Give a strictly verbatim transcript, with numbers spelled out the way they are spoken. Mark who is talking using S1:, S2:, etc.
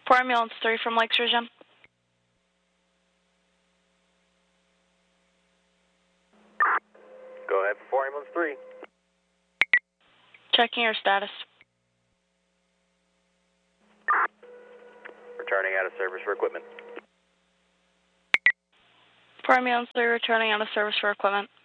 S1: four ambulance three from Lakes Region.
S2: Go ahead for four ambulance three.
S1: Checking your status.
S2: Returning out of service for equipment.
S1: four ambulance three returning out of service for equipment.